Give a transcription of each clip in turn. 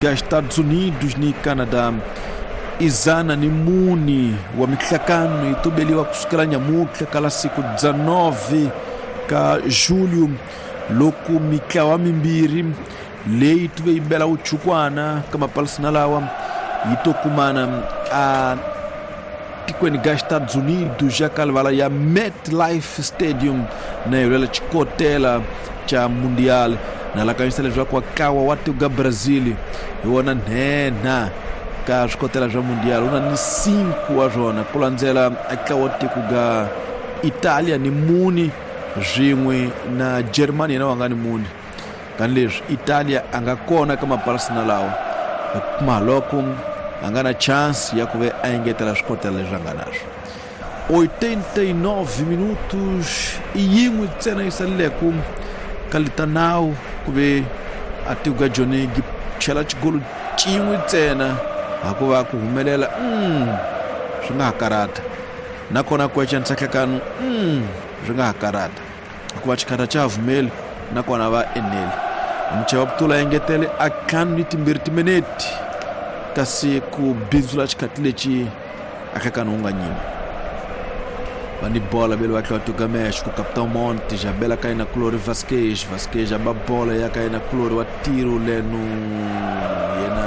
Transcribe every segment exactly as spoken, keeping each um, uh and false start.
Estados Unidos ni Canada izana ni muni wa mitlakano itubeliwa kusukala nyamutla kala siku dezenove ka julho loku mikawa mimbiri lei tuve ibela uchukwana kama palsina lawa itokumana a tikweni ga Estados Unidos já kalvala ya MetLife Stadium na yolela chikotela cha mundial na la kanisa lejwa kwa kawa watu ga Brazil yona nena ka chikotela ja mundial una ni cinco wajona kulanzela akawote kuga Italia ni muni jimwe na Germany na wangani muni kanlejo Italia angakona kama palsina lao maloko angana chance ya kuve aingetela chikotela janganajo oitenta e nove minutos e yimwe tsena isaleku kalitanao kuve atiuga jonegi chela chigolo chimwe tsena akuva kuhumelela mm shinga karata nakona kwecha ntsakakanu mm shinga karata akuva chikata cha vumeli nakona va eneli mchewa ptula engetele akanu nitimbiriti meneti kasi ku bizula chikatilechi akakanu unga nyini bani bola belo wakwa tugamesh ku Capitão Monte jabela kaina Clore Vasquez Vasquez aba bola ya kaina Clore wa tiro lenu yena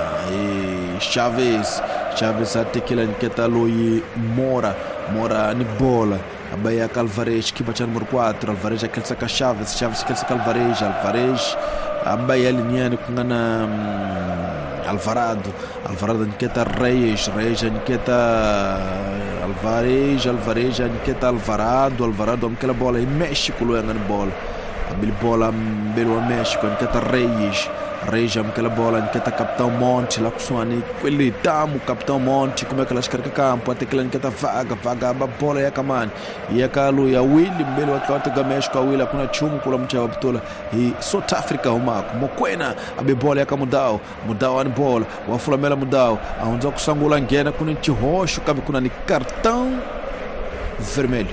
e Chaves Chaves atekela nketa loyi Mora Mora ni bola abaya Alvarez kipa cha número quatro Alvarez akelsa ka Chaves Chaves akelsa Alvarez Alvarez abaya liniani kungana um, Alvarado Alvarado nketa Reyes Reyes nketa Alvarez Alvarez nketa Alvarado Alvarado amkela bola e México lo yangani bola abil bola mbelo wa México nketa Reyes Reyes amkela bola nketa Capitão Monte la kuswani kweli tamu Capitão Monte kuma kala shikarika kampo atekela nketa vaga vaga aba bola ya kamani ya kalu ya Willy mbelo wa kwa tuga México Willy kuna chumu kula mchawa bitola hi South Africa humako Mokwena abe bola ya kamudao mudao ani bola wafulamela mudao aunza kusangula ngena kuna chihosho kabi kuna ni cartão vermelho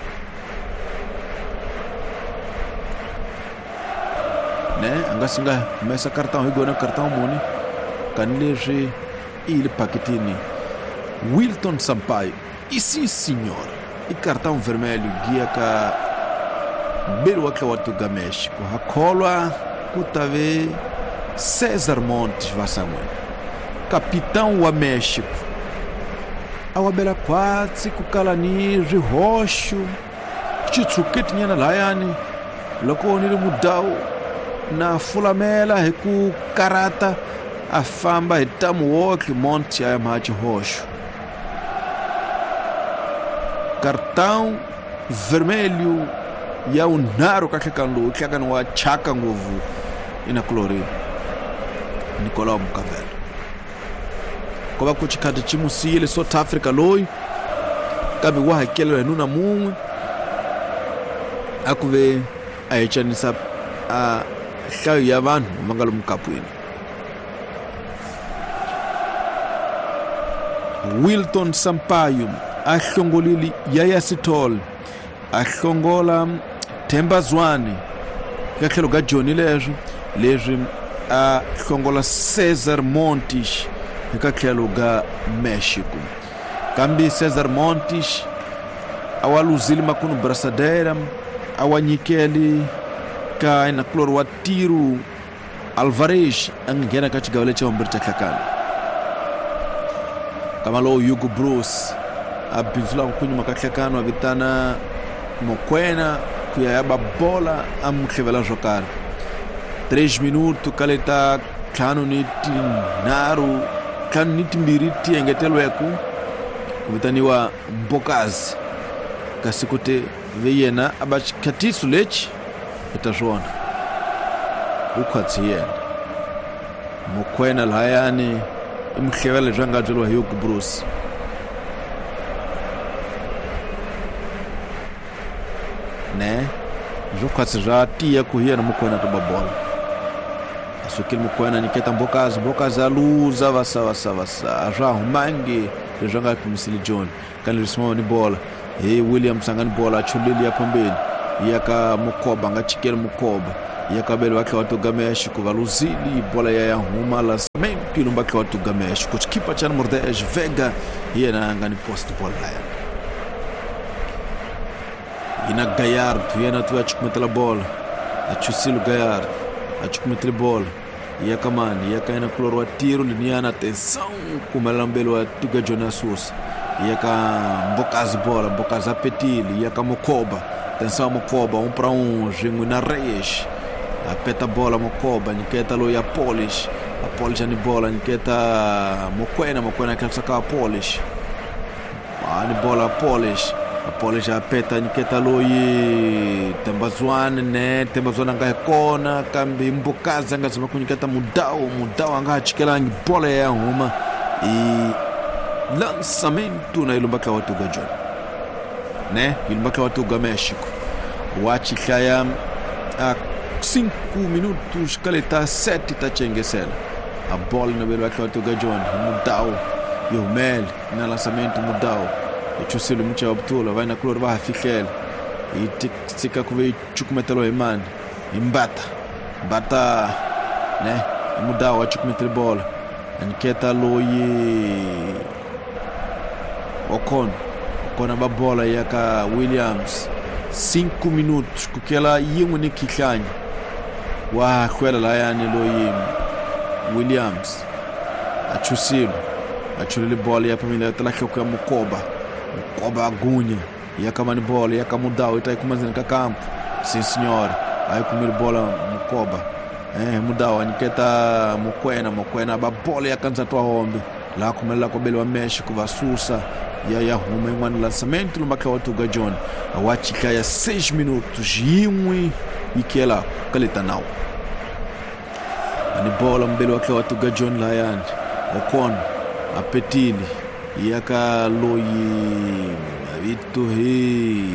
né angasinga mesa cartão igona cartão muni kanleje il paquetini Wilton Sampaio e sim senhor e cartão vermelho guia ka belo aquela watu ga México hakolwa kutave César Montes Vassamuel capitão wa México awabela kwatsi kukalani rihoxo chitsuketi nyana layani loko ni mudao na fulamela heku karata afamba etamu woke Monte ya machi roxo cartão vermelho ya unaro kakekando kakano wa chaka nguvu ina Clore Nicolau Mukavela koba kuchikata chimusile South Africa loyi kabi wa hakelo nuna mumwe akuve aichanisa a kayo ya vanhu mangalo mukapwini Wilton Sampaio ahlongolili Yaya Sithole ahlongola Themba Zwane kakhelo ga Johnny lejo lejo ahlongola César Montes kakhelo ga México kambi César Montes awaluzili makunu braçadeira awanyikeli ka ina Clore wa tiro Alvarez angena kachigawale cha mbirta kakana kama lo Hugo Bruce abizula kunyuma kakakano abitana Mokwena kuyaba bola amkhevela jogar três minutos kaleta kanu niti naru kanu niti mbiriti engetelweku kubitaniwa Bocaz kasikote veyena abachikatisu lechi itashona ukhatsiye Mokwena layani imkhevela jangajelo Hugo Bruce ne jukhatsi jatia kuhiena Mokwena tobabola asukile Mokwena niketa Bocaz Bocaz aluza vasa vasa vasa ajahumangi janga kumisili John kanlismo ni bola e William sangani bola chulili ya pambeni yaka Mukoba ngachikela Mukoba yakabelo wakhe watu ga México valuzili bola ya huma la pilo mbaka watu ga México kipa cha Mordez Vega yena ngani post ball haya ina Gallardo yena tu achukumetela bola achusilo Gallardo achukumetela bola yaka mani yaka ina kulor wa tiro liniana tensão kumela mbele wa Tuga Jonas Sousa yaka mbokaz bola mbokaz apetili yaka Mokoba tensão Mokoba um para um jingo na Reis apeta bola Mokoba niketa lo ya Polish a Polish ani bola niketa Mokwena Mokwena kasaka Polish ani bola Polish a Polish apeta niketa lo yi Tembazwane ne Tembazwane anga kona kambi mbokaza anga zima kuniketa Mudau Mudau anga chikela bola ya huma e lançamento na ilumbaka watu ga John né ilumbaka watu ga México wachi kaya a cinco minutos caleta sete tá chengesela a bola na ilumbaka watu ga John Mudau e o Mel na lançamento Mudau e chusilo mcha optula vai na clor ba fikel e tika kuve chukumetelo imani imbata bata né Mudau a chukumetelo bola aniketa loyi Ocon Ocon ba bola yaka Williams cinco minutos kukela yingu ni kikhanya wa khwela la yani loyi Williams achusilo achulile bola ya pamila talaka kwa Mokoba Mokoba agunya yaka mani bola yaka Mudau ita ikumazina ka campo sim senhor aí comer bola Mokoba eh Mudau aniketa Mokwena Mokwena ba bola yaka nzatwa hombe la kumela ko bele wa México va Sousa ya ya huma ngwan lançamento lumbaka watu ga John awachika ya seis minutos yimwe ikela kaleta nao ani bola mbele wa watu ga John la yani Ocon apetili yaka loyi vitu hi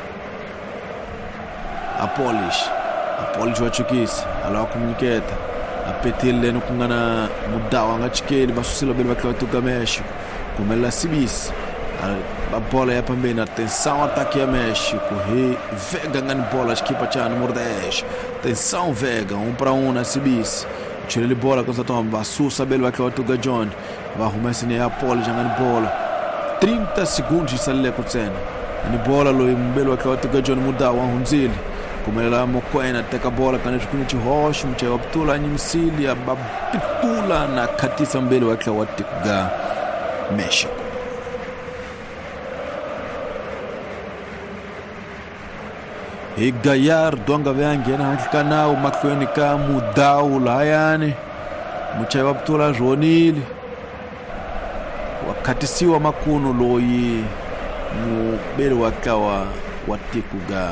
Apolish Apolish wachukisi ala komuniketa apetili no kungana Mudau anga chikeli basusila bele wa watu ga México kumela sibisi a bola é também atenção ataque a México e Vega ngani bola equipa cha Mordez atenção Vega um para um na Sibis tira ele bola com essa tomba Sousa belo aqui o Tuga John vai arrumar esse né a bola ngani bola trinta segundos de salir com cena ani bola lo belo aqui o Tuga John Mudau um hunzili como ela Mokwena teka bola kana chukuniti hosh mche optula nyimsili abapitula na katisa mbele aqui o Tuga México e Gallardo anga vyange na hakika nao makweni ka Mudau la yani mchai waptula jonili wakati siwa makuno loyi mubele wakawa watiku ga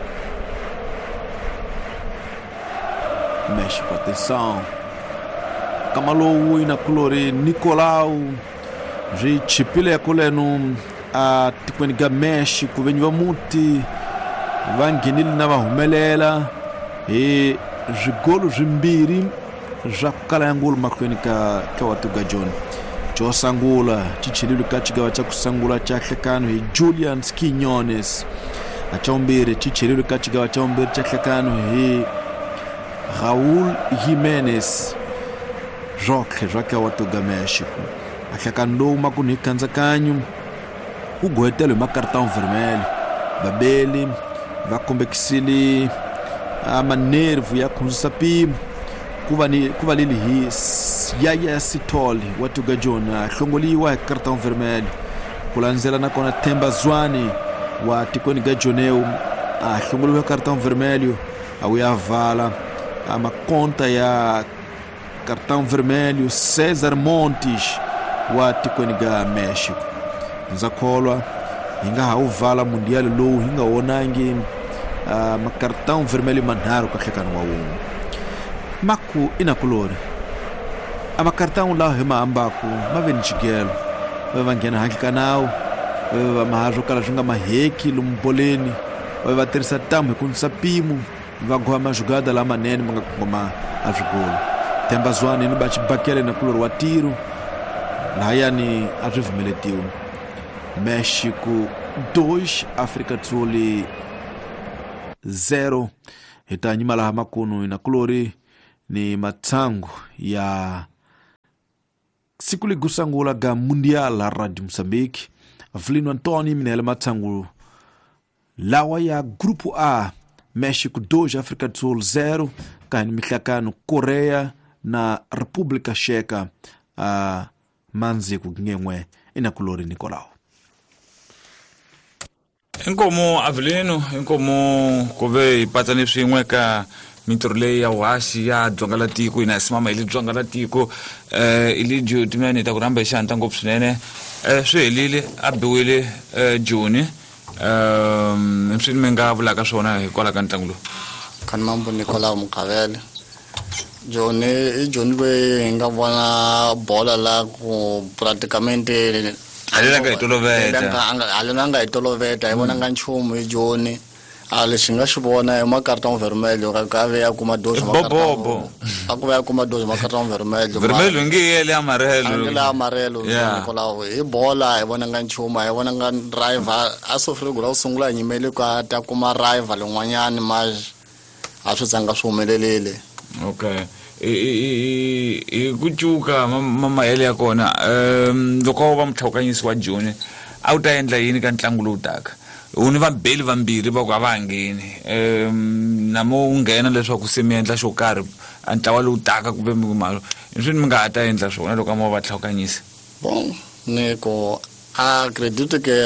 México atenção kama lowu ina kulore Nicolau je chipile ya kule no a tikweni ga México venyiwa muti vanginili na vahumelela e jigolo jimbiri jakala yangulu makweni ka ka watu ga John cho sangula chichililu ka chigawa cha kusangula cha hlekano e Julian Quinones achombere chichililu ka chigawa cha ombere cha hlekano e Raul Jimenez Joque Joque watu ga México ahlekano makunikanza kanyu ugwetelo makartão vermelho babeli va kombekisili ama nervo ya kunsapi kuva ni kuva lili hi ya ya sitoli watu ga John hlongoliwa cartão vermelho kulanzela na kona Tembazwane wa tikoni ga Joneu a hlongoliwa cartão vermelho au ya vala ama conta ya cartão vermelho César Montes wa tikoni ga México nzakolwa hinga hauvala mundial lo hinga onangi uh, makartão vermelho manharo ka hlekano wa um maku ina kulore ama cartão la hema ambaku mavenjigelo vangena hakikanao va mahajo kala junga maheki lumboleni va terça tamu com sapimo va goa ma jogada la manene manga ngoma ajugolo Tembazwane ni bachi bakele na kulore wa tiro na yani ajivumeletiwa México dois África do Sul zero hitanyima la makuno ina kulori ni matango ya siku ligusangula ga mundial la Radio Mozambique Avelino Antoni minela matsangu lawa ya grupo A México dois África do Sul zero kani mihlakano Korea na República Checa a uh, manzi kugengwe ina kulori Nicolau inkomo Avelino inkomo kove ipatani swin'we ka mitorle ya washi ya dzonga la tiko ina simama ili dzonga la tiko eh ili ju timene ta kuramba xanta ngopfu swinene eh swi helile abiwile eh June um swi menga vulaka swona hikwala ka ntlangu lo kan mambo Nicolau Mukavele Jone i Jone we nga vona bola la ku praticamente alena nga itoloveta alena nga itoloveta ibona nga nchumu i Jone ale singa xivona ema cartão vermelho ka ka ve ya kuma doze ma bobo aku ya kuma doze ma cartão vermelho vermelho ngiyele amarelo ngiyele amarelo Nicolau i bola ibona nga nchuma ibona nga driver asofre gula usungula nyimele ka ta kuma rival n'wanyani mas a swi tsanga swi humelelele okay e e e kuchuka mama hele ya kona um loko va mthawukanyisi wa June a u ta endla yini ka ntlangu lowu taka uni va beli vambirhi va ku ava ngeni um namo unghena leswaku se mi endla xo karhi a ntlawa lowu taka kumbe mi kumalo swi mi nga ta endla swona loko mo va tlhawukanyisa bon Nico a acredito que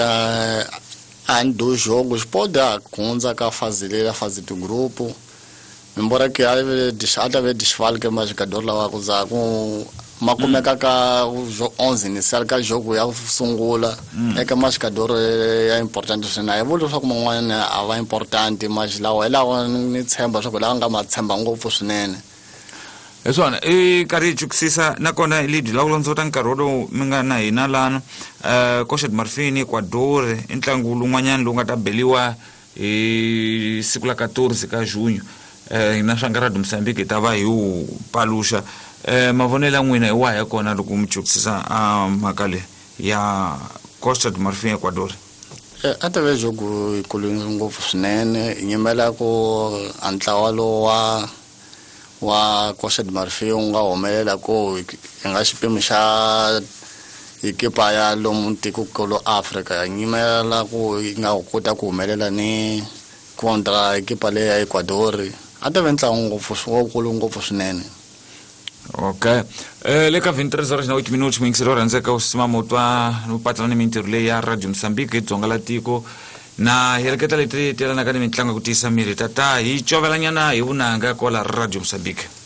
a do jogo poda kunza ka fase lela fase do grupo embora que ave deixada ver desfalque mas jogador lá ku za ku makumeka ka onze inicial ka jogo ya sungula é que mais jogador é importante swinene é volo swa ku man'wana ava importante mas lawa lawa ni tshemba swa ku lawa nga ma tshemba ngopfu swinene eswona e kari chuksisa nakona ilidi la kulondzota nkarhi lo minga na hina lana eh Costa de Marfim Equador intlangu lun'wanyana lowu nga ta beliwa hi siku la fourteen ka Junho eh na swa Radio Mozambique ta va hi u palusha eh mavonela n'wina hi wa ya kona loko mi chuksisa a makale ya Costa de Marfim Equador eh ata ve jogo ikulu ngopfu swinene nyimela ko antlawa lo wa wa Costa de Marfim nga humelela ko nga xiphemu xa ekipa ya lomu tiko kolo Africa nyimela ko nga kota ku humelela ni kontra ekipa le ya Equador ata ve ntlangu ngopfu swikulu ngopfu swinene. Okay eh le ka twenty-three horas na eight minutos mwingiselo randzeka usima motwa no patlana mintirho leyi ya Radio Mozambique dzonga la tiko na heleketa leti telana ka ni mitlangu ku tisa miri tata hi covelanyana hi vunanga kola Radio Mozambique.